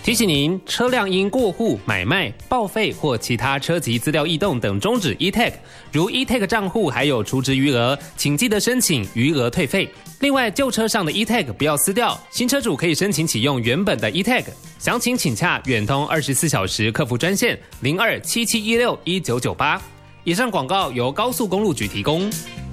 提醒您，车辆因过户、买卖、报废或其他车籍资料异动等终止 eTag， 如 eTag 账户还有储值余额，请记得申请余额退费。另外，旧车上的 eTag 不要撕掉，新车主可以申请启用原本的 eTag。详情请洽远通24小时客服专线0277161998。以上广告由高速公路局提供。